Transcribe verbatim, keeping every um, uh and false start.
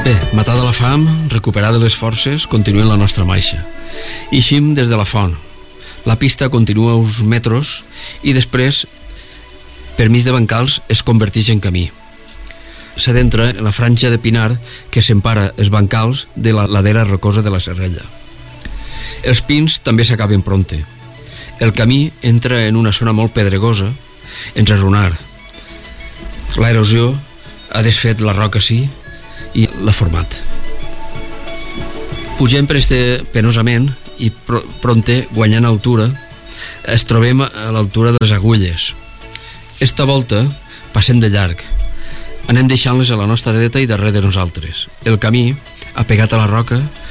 Bé, matada la fam, recuperada les forces, continuem la nostra marxa. Ixim des de la font. La pista continua uns metres i després, per mig de bancals, es converteix en camí. S'adentra en la franja de pinar que s'empara els bancals de la ladera rocosa de la Serrella. Els pins també s'acaben prompte. El camí entra en una zona molt pedregosa, enrarronar. L'erosió ha desfet la roca sí i l'ha format. Pugem per este penosament i pr prompte, guanyant altura, es trobem a l'altura de les Agulles. Esta volta passem de llarg. Anem deixant-les a la nostra dreta i darrere de nosaltres. El camí, apegat a la roca,